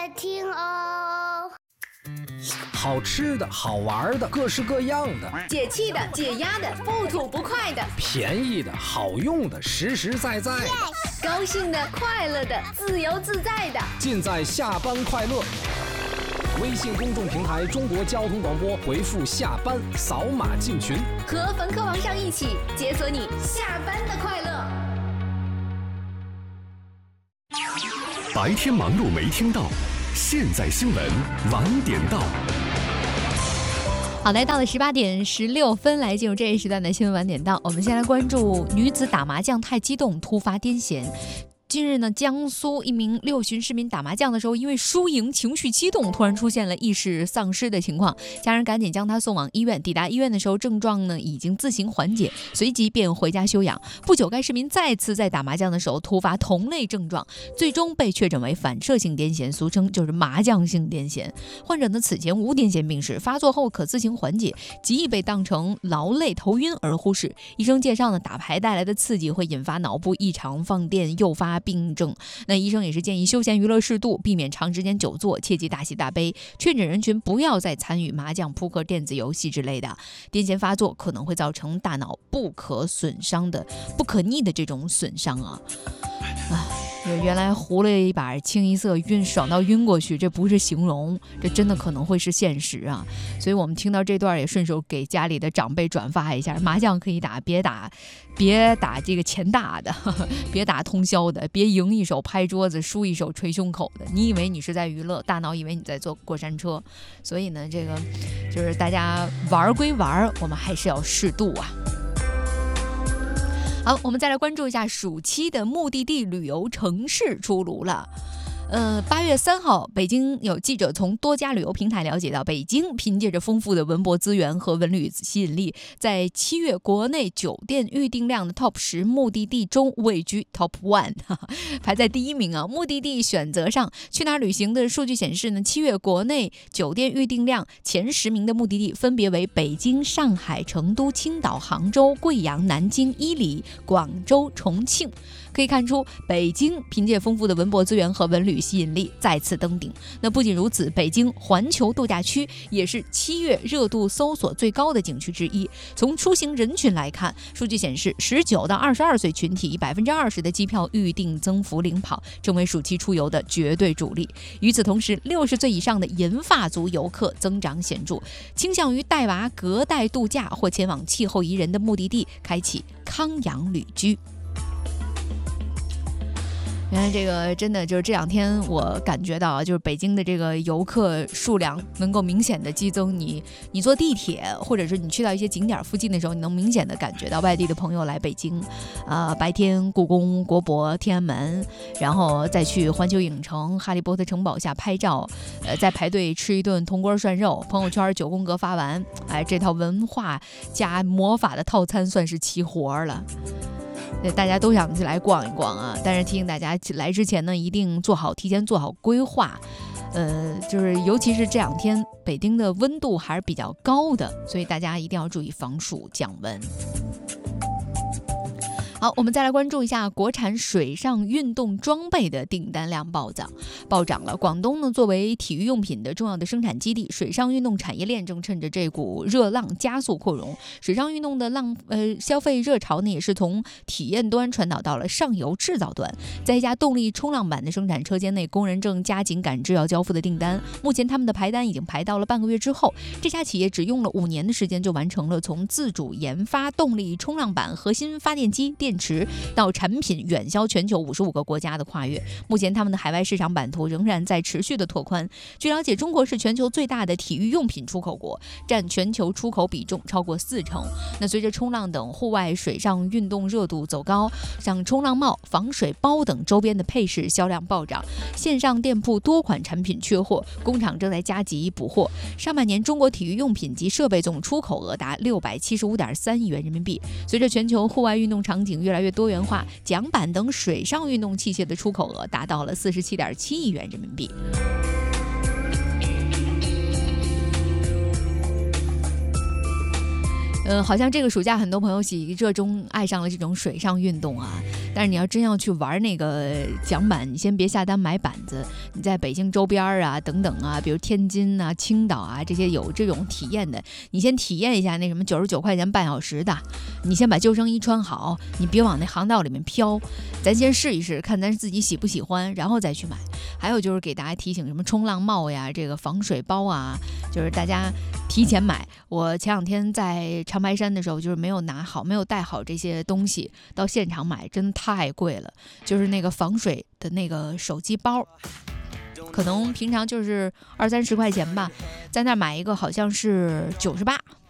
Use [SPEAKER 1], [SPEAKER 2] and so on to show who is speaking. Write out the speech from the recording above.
[SPEAKER 1] 听哦。
[SPEAKER 2] 好吃的好玩的各式各样的，
[SPEAKER 3] 解气的解压的不吐不快的，
[SPEAKER 2] 便宜的好用的实实在在的，
[SPEAKER 3] 高兴的快乐的自由自在的，
[SPEAKER 2] 尽在下班快乐。微信公众平台中国交通广播，回复下班扫码进群，
[SPEAKER 3] 和冯科王上一起解锁你下班的快乐。
[SPEAKER 4] 白天忙碌没听到，现在新闻晚点到。
[SPEAKER 5] 好，来到了18点16分，来进入这一时段的新闻晚点到。我们先来关注女子打麻将太激动，突发癫痫。近日呢，江苏一名六旬市民打麻将的时候，因为输赢情绪激动，突然出现了意识丧失的情况，家人赶紧将他送往医院。抵达医院的时候，症状呢已经自行缓解，随即便回家休养。不久，该市民再次在打麻将的时候突发同类症状，最终被确诊为反射性癫痫，俗称就是麻将性癫痫。患者呢此前无癫痫病史，发作后可自行缓解，极易被当成劳累头晕而忽视。医生介绍呢，打牌带来的刺激会引发脑部异常放电，诱发病症。那医生也是建议休闲娱乐适度，避免长时间久坐，切忌大喜大悲。确诊人群不要再参与麻将、扑克、电子游戏之类的。癫痫发作可能会造成大脑不可逆的这种损伤啊。原来胡了一把清一色晕，爽到晕过去，这不是形容，这真的可能会是现实啊！所以我们听到这段也顺手给家里的长辈转发一下，麻将可以打，别打这个钱大的，别打通宵的，别赢一手拍桌子，输一手捶胸口的。你以为你是在娱乐，大脑以为你在坐过山车。所以呢，这个就是大家玩归玩，我们还是要适度啊。好，我们再来关注一下暑期的目的地旅游城市出炉了。8月3号，北京有记者从多家旅游平台了解到，北京凭借着丰富的文博资源和文旅吸引力，在7月国内酒店预订量的 Top 10目的地中位居 Top 1， 排在第1名啊。目的地选择上，去哪儿旅行的数据显示呢，7月国内酒店预订量前10名的目的地分别为北京、上海、成都、青岛、杭州、贵阳、南京、伊犁、广州、重庆。可以看出，北京凭借丰富的文博资源和文旅吸引力再次登顶。那不仅如此，北京环球度假区也是7月热度搜索最高的景区之一。从出行人群来看，数据显示，19到22岁群体以20%的机票预订增幅领跑，成为暑期出游的绝对主力。与此同时，60岁以上的银发族游客增长显著，倾向于带娃隔代度假或前往气候宜人的目的地，开启康养旅居。原来这个真的就是这2天我感觉到，就是北京的这个游客数量能够明显的激增。你坐地铁，或者是你去到一些景点附近的时候，你能明显的感觉到外地的朋友来北京，白天故宫、国博、天安门，然后再去环球影城、哈利波特城堡下拍照，再排队吃一顿铜锅涮肉，朋友圈9宫格发完，这套文化加魔法的套餐算是齐活了。大家都想去来逛一逛啊，但是提醒大家来之前呢，一定提前做好规划。就是尤其是这2天，北京的温度还是比较高的，所以大家一定要注意防暑降温。好，我们再来关注一下国产水上运动装备的订单量暴涨了。广东呢，作为体育用品的重要的生产基地，水上运动产业链正趁着这股热浪加速扩容。水上运动的消费热潮呢，也是从体验端传导到了上游制造端。在一家动力冲浪板的生产车间内，工人正加紧赶制要交付的订单。目前他们的排单已经排到了半个月之后。这家企业只用了5年的时间，就完成了从自主研发动力冲浪板、核心发电机、电池到产品远销全球55个国家的跨越。目前他们的海外市场版图仍然在持续的拓宽。据了解，中国是全球最大的体育用品出口国，占全球出口比重超过40%。那随着冲浪等户外水上运动热度走高，像冲浪帽、防水包等周边的配饰销量暴涨，线上店铺多款产品缺货，工厂正在加急补货。上半年中国体育用品及设备总出口额达675.3亿元人民币。随着全球户外运动场景越来越多元化，桨板等水上运动器械的出口额达到了47.7亿元人民币。 好像这个暑假很多朋友热衷爱上了这种水上运动啊，但是你要真要去玩那个桨板，你先别下单买板子，你在北京周边啊等等啊，比如天津啊、青岛啊这些有这种体验的，你先体验一下那什么99块钱半小时的，你先把救生衣穿好，你别往那航道里面飘，咱先试一试，看咱自己喜不喜欢，然后再去买。还有就是给大家提醒，什么冲浪帽呀、这个防水包啊，就是大家提前买。我前2天在长白山的时候，就是没有带好这些东西，到现场买真的太贵了。就是那个防水的那个手机包，可能平常就是20-30块钱吧，在那买一个好像是98。